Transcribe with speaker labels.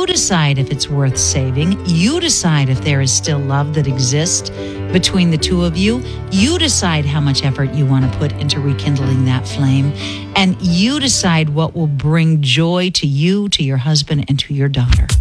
Speaker 1: You decide if it's worth saving. You decide if there is still love that exists between the two of you. You decide how much effort you want to put into rekindling that flame. And you decide what will bring joy to you, to your husband, and to your daughter.